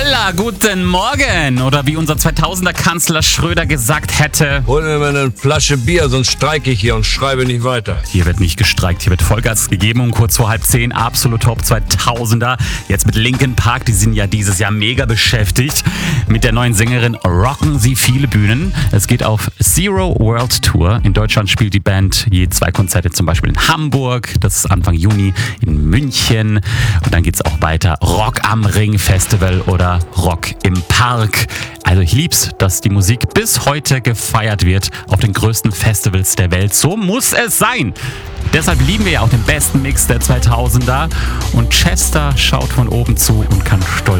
Holla, guten Morgen! Oder wie unser 2000er Kanzler Schröder gesagt hätte: Hol mir mal eine Flasche Bier, sonst streike ich hier und schreibe nicht weiter. Hier wird nicht gestreikt, hier wird Vollgas gegeben um kurz vor 9:30. Absolut Top 2000er. Jetzt mit Linkin Park, die sind ja dieses Jahr mega beschäftigt. Mit der neuen Sängerin rocken sie viele Bühnen. Es geht auf Zero World Tour. In Deutschland spielt die Band je 2 Konzerte, zum Beispiel in Hamburg, das ist Anfang Juni, in München. Und dann geht es auch weiter. Rock am Ring Festival oder Rock im Park. Also ich lieb's, dass die Musik bis heute gefeiert wird auf den größten Festivals der Welt. So muss es sein. Deshalb lieben wir ja auch den besten Mix der 2000er. Und Chester schaut von oben zu und kann stolz